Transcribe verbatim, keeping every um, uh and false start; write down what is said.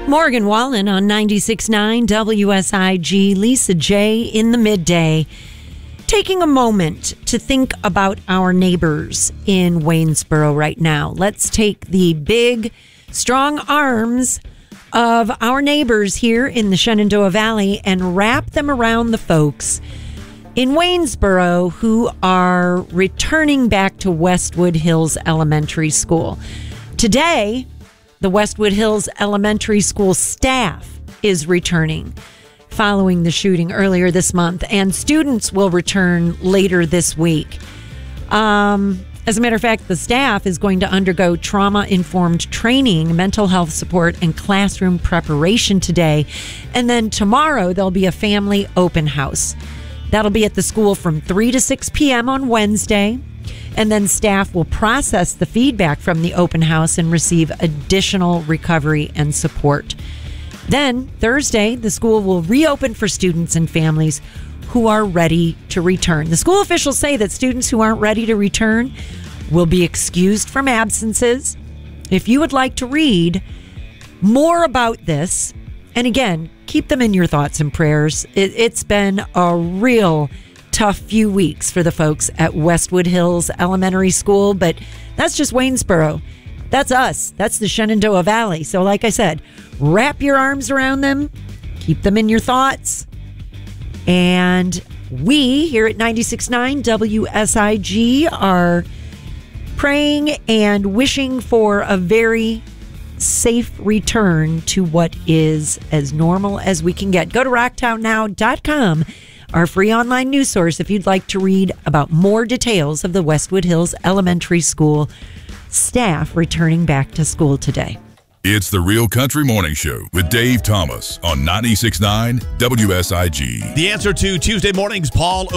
Morgan Wallen on ninety-six point nine W S I G. Lisa J. in the midday. Taking a moment to think about our neighbors in Waynesboro right now. Let's take the big, strong arms of our neighbors here in the Shenandoah Valley and wrap them around the folks in Waynesboro who are returning back to Westwood Hills Elementary School. Today, the Westwood Hills Elementary School staff is returning following the shooting earlier this month, and students will return later this week. Um, as a matter of fact, the staff is going to undergo trauma-informed training, mental health support, and classroom preparation today. And then tomorrow, there'll be a family open house. That'll be at the school from three to six p.m. on Wednesday. And then staff will process the feedback from the open house and receive additional recovery and support. Then Thursday, the school will reopen for students and families who are ready to return. The school officials say that students who aren't ready to return will be excused from absences. If you would like to read more about this, and again, keep them in your thoughts and prayers. It, it's been a real tough few weeks for the folks at Westwood Hills Elementary School, but that's just Waynesboro. That's us. That's the Shenandoah Valley. So like I said, wrap your arms around them, keep them in your thoughts. And we here at ninety-six point nine W S I G are praying and wishing for a very safe return to what is as normal as we can get. Go to rocktown now dot com, our free online news source, if you'd like to read about more details of the Westwood Hills Elementary School staff returning back to school today. It's the Real Country Morning Show with Dave Thomas on ninety-six point nine W S I G. The answer to Tuesday morning's Paul